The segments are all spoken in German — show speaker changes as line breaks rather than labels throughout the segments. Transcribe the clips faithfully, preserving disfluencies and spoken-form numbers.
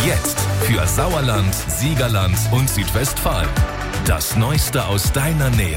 Jetzt für Sauerland, Siegerland und Südwestfalen. Das Neueste aus deiner Nähe.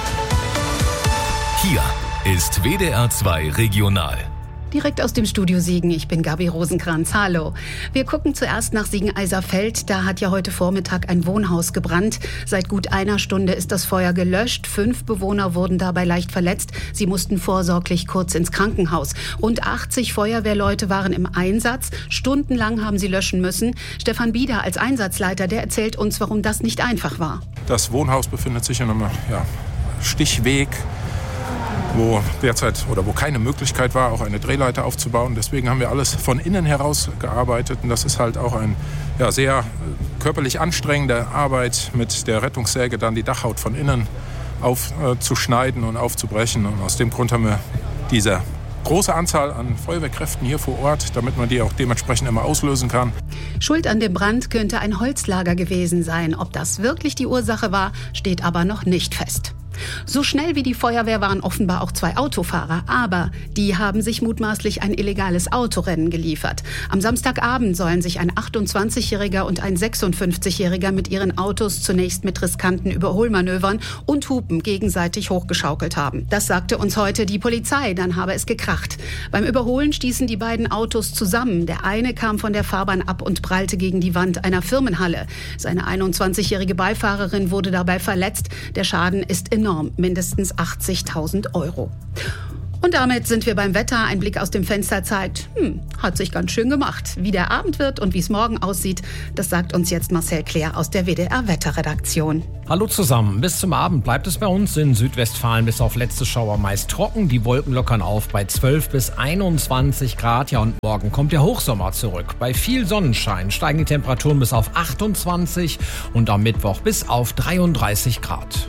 Hier ist W D R zwei Regional.
Direkt aus dem Studio Siegen, ich bin Gabi Rosenkranz. Hallo. Wir gucken zuerst nach Siegen-Eiserfeld. Da hat ja heute Vormittag ein Wohnhaus gebrannt. Seit gut einer Stunde ist das Feuer gelöscht. Fünf Bewohner wurden dabei leicht verletzt. Sie mussten vorsorglich kurz ins Krankenhaus. Rund achtzig Feuerwehrleute waren im Einsatz. Stundenlang haben sie löschen müssen. Stefan Bieder als Einsatzleiter, der erzählt uns, warum das nicht einfach war.
Das Wohnhaus befindet sich in einem ja, Stichweg, wo derzeit oder wo keine Möglichkeit war, auch eine Drehleiter aufzubauen. Deswegen haben wir alles von innen heraus gearbeitet. Und das ist halt auch eine ja, sehr körperlich anstrengende Arbeit, mit der Rettungssäge dann die Dachhaut von innen aufzuschneiden äh, und aufzubrechen. Und aus dem Grund haben wir diese große Anzahl an Feuerwehrkräften hier vor Ort, damit man die auch dementsprechend immer auslösen kann.
Schuld an dem Brand könnte ein Holzlager gewesen sein. Ob das wirklich die Ursache war, steht aber noch nicht fest. So schnell wie die Feuerwehr waren offenbar auch zwei Autofahrer, aber die haben sich mutmaßlich ein illegales Autorennen geliefert. Am Samstagabend sollen sich ein achtundzwanzigjähriger und ein sechsundfünfzigjähriger mit ihren Autos zunächst mit riskanten Überholmanövern und Hupen gegenseitig hochgeschaukelt haben. Das sagte uns heute die Polizei, dann habe es gekracht. Beim Überholen stießen die beiden Autos zusammen. Der eine kam von der Fahrbahn ab und prallte gegen die Wand einer Firmenhalle. Seine einundzwanzigjährige Beifahrerin wurde dabei verletzt. Der Schaden ist enorm. Mindestens achtzigtausend Euro. Und damit sind wir beim Wetter. Ein Blick aus dem Fenster zeigt, hm, hat sich ganz schön gemacht. Wie der Abend wird und wie es morgen aussieht, das sagt uns jetzt Marcel Claire aus der W D R-Wetterredaktion.
Hallo zusammen. Bis zum Abend bleibt es bei uns in Südwestfalen bis auf letzte Schauer meist trocken. Die Wolken lockern auf bei zwölf bis einundzwanzig Grad. Ja, und morgen kommt der Hochsommer zurück. Bei viel Sonnenschein steigen die Temperaturen bis auf achtundzwanzig und am Mittwoch bis auf dreiunddreißig Grad.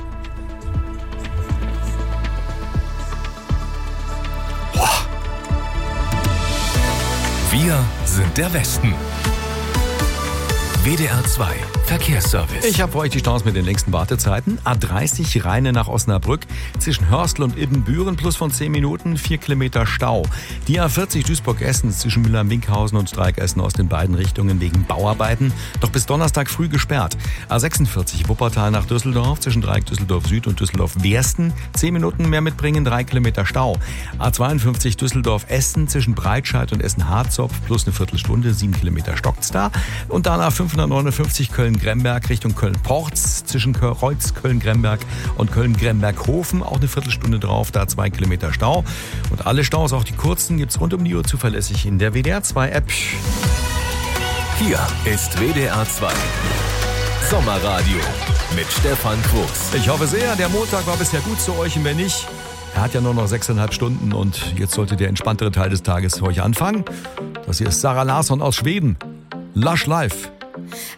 Wir sind der Westen. W D R zwei Verkehrsservice.
Ich habe für euch die Chance mit den längsten Wartezeiten. A dreißig Rheine nach Osnabrück zwischen Hörstel und Ibbenbüren plus von zehn Minuten, vier Kilometer Stau. Die A vierzig Duisburg-Essen zwischen Müllheim-Winkhausen und Dreieck-Essen aus den beiden Richtungen wegen Bauarbeiten doch bis Donnerstag früh gesperrt. A sechsundvierzig Wuppertal nach Düsseldorf zwischen Dreieck Düsseldorf Süd und Düsseldorf-Wehrsten. zehn Minuten mehr mitbringen, drei Kilometer Stau. A zweiundfünfzig Düsseldorf-Essen zwischen Breitscheid und Essen-Harzopf plus eine Viertelstunde, sieben Kilometer stockt's da. Und dann A fünfhundertneunundfünfzig Köln-Gremberg Richtung Köln-Porz zwischen Kreuz, Köln-Gremberg und Köln-Gremberg-Hofen. Auch eine Viertelstunde drauf, da zwei Kilometer Stau. Und alle Staus, auch die kurzen, gibt's rund um die Uhr zuverlässig in der W D R zwei App.
Hier ist W D R zwei Sommerradio mit Stefan Quos.
Ich hoffe sehr, der Montag war bisher gut zu euch und wenn nicht, er hat ja nur noch sechseinhalb Stunden und jetzt sollte der entspanntere Teil des Tages für euch anfangen. Das hier ist Sarah Larsson aus Schweden. Lush Life.